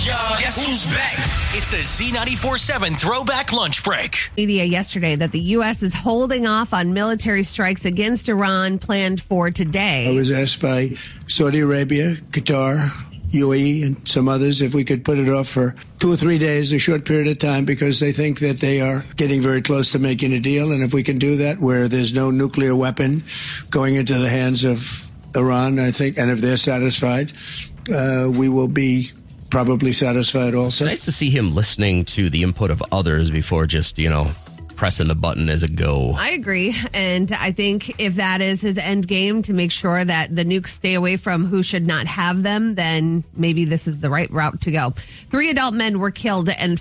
Guess who's back? It's the Z94.7 Throwback Lunch Break. Media yesterday that the U.S. is holding off on military strikes against Iran planned for today. I was asked by Saudi Arabia, Qatar, UAE, and some others if we could put it off for 2 or 3 days, a short period of time, because they think that they are getting very close to making a deal. And if we can do that where there's no nuclear weapon going into the hands of Iran, I think, and if they're satisfied, we will be probably satisfied also. It's nice to see him listening to the input of others before just, pressing the button as a go. I agree. And I think if that is his end game, to make sure that the nukes stay away from who should not have them, then maybe this is the right route to go. 3 adult men were killed and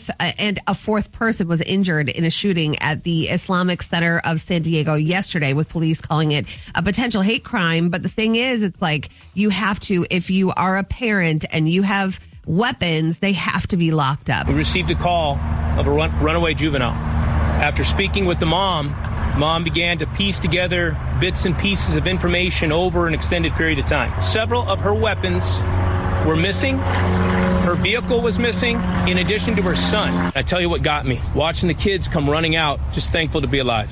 a fourth person was injured in a shooting at the Islamic Center of San Diego yesterday, with police calling it a potential hate crime. But the thing is, it's like you have to, if you are a parent and you have weapons, they have to be locked up. We received a call of a runaway juvenile. After speaking with the mom began to piece together bits and pieces of information over an extended period of time. Several of her weapons were missing. Her vehicle was missing, in addition to her son. I tell you what got me. Watching the kids come running out, just thankful to be alive.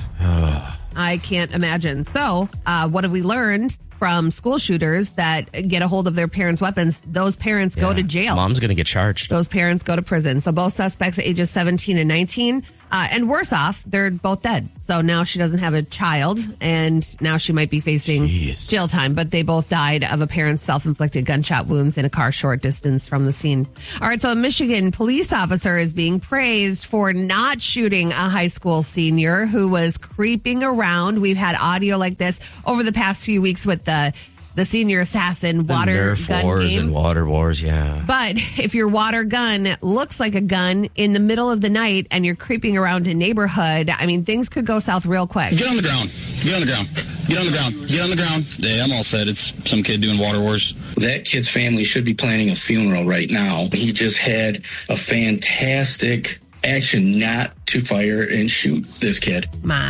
I can't imagine. So, what have we learned from school shooters that get a hold of their parents' weapons? Those parents go to jail. Mom's going to get charged. Those parents go to prison. So both suspects, ages 17 and 19, and worse off, they're both dead. So now she doesn't have a child, and now she might be facing jail time. But they both died of a parent's self-inflicted gunshot wounds in a car short distance from the scene. All right, so a Michigan police officer is being praised for not shooting a high school senior who was creeping around. We've had audio like this over the past few weeks with the senior assassin water Nerf gun wars game. and water wars, yeah. But if your water gun looks like a gun in the middle of the night and you're creeping around a neighborhood, I mean, things could go south real quick. Get on the ground. Get on the ground. Get on the ground. Get on the ground. Yeah, I'm all set. It's some kid doing water wars. That kid's family should be planning a funeral right now. He just had a fantastic action not to fire and shoot this kid.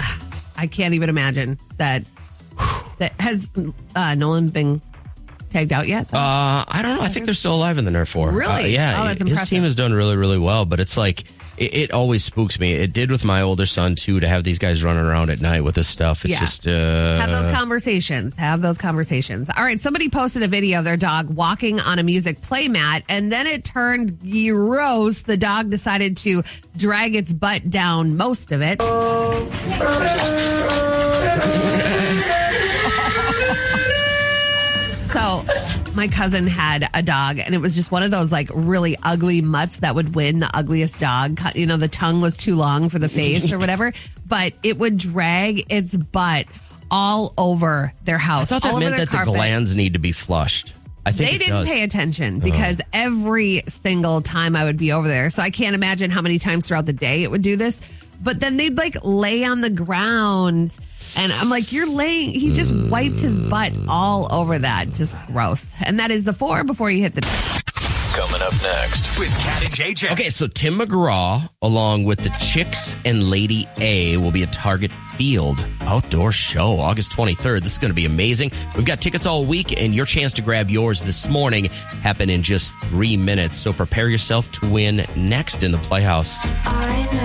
I can't even imagine that. Has Nolan been tagged out yet? I don't know. I think they're still alive in the Nerf war. Really? Yeah. Oh, that's impressive. His team has done really, really well, but it's like, it always spooks me. It did with my older son, too, to have these guys running around at night with this stuff. It's just... Have those conversations. All right, somebody posted a video of their dog walking on a music playmat, and then it turned gross. The dog decided to drag its butt down most of it. So my cousin had a dog, and it was just one of those like really ugly mutts that would win the ugliest dog. You know, the tongue was too long for the face or whatever, but it would drag its butt all over their house. I thought that meant that carpet. the glands need to be flushed. I think they didn't pay attention because every single time I would be over there. So I can't imagine how many times throughout the day it would do this. But then they'd like lay on the ground, and I'm like, he just wiped his butt all over that. Just gross. And that is the 4 before you hit the... Coming up next with Cat and JJ. Okay, so Tim McGraw, along with the Chicks and Lady A, will be at Target Field Outdoor Show August 23rd. This is going to be amazing. We've got tickets all week, and your chance to grab yours this morning happen in just 3 minutes. So prepare yourself to win next in the Playhouse.